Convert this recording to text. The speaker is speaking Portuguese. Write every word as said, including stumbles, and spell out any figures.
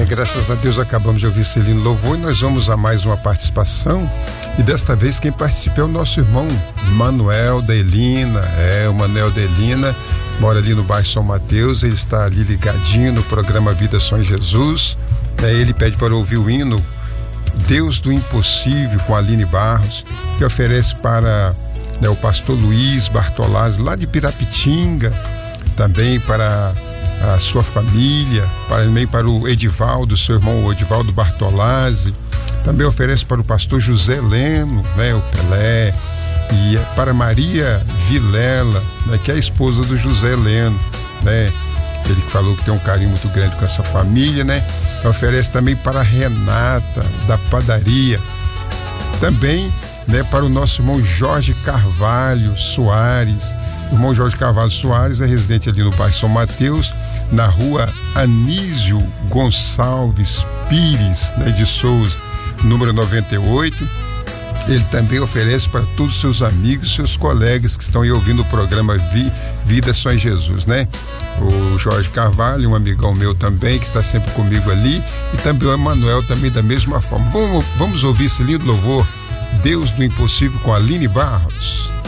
Graças a Deus acabamos de ouvir esse lindo louvor e nós vamos a mais uma participação. E desta vez quem participa é o nosso irmão Manuel da Elina. É, o Manuel da Elina mora ali no bairro São Mateus, ele está ali ligadinho no programa Vida Só em Jesus. É, ele pede para ouvir o hino Deus do Impossível com a Aline Barros, que oferece para, né, o pastor Luiz Bartolazzi lá de Pirapitinga, também para a sua família, para, também para o Edivaldo, seu irmão Edivaldo Bartolazzi, também oferece para o pastor José Leno, né, o Pelé, e para Maria Vilela, né, que é a esposa do José Leno, né, ele falou que tem um carinho muito grande com essa família, né, oferece também para a Renata da padaria, também, né, para o nosso irmão Jorge Carvalho Soares. O irmão Jorge Carvalho Soares é residente ali no bairro São Mateus, na rua Anísio Gonçalves Pires, né, de Souza, número noventa e oito. Ele também oferece para todos os seus amigos, seus colegas que estão aí ouvindo o programa Vi, Vida Só em Jesus, né? O Jorge Carvalho, um amigão meu também, que está sempre comigo ali, e também o Emanuel também da mesma forma. Vamos, vamos ouvir esse lindo louvor, Deus do Impossível com a Aline Barros.